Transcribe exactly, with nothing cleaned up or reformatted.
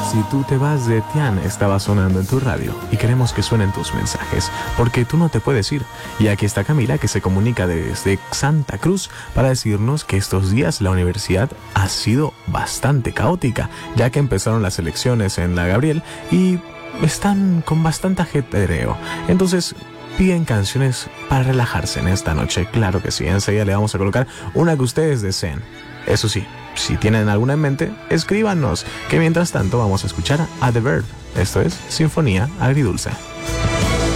Si tú te vas de Tian, estaba sonando en tu radio y queremos que suenen tus mensajes, porque tú no te puedes ir. Y aquí está Camila, que se comunica desde Santa Cruz para decirnos que estos días la universidad ha sido bastante caótica, ya que empezaron las elecciones en la Gabriel y están con bastante ajetreo. Entonces piden canciones para relajarse en esta noche. Claro que sí, enseguida le vamos a colocar una que ustedes deseen. Eso sí, si tienen alguna en mente, escríbanos, que mientras tanto vamos a escuchar a The Verb. Esto es Sinfonía Agridulce.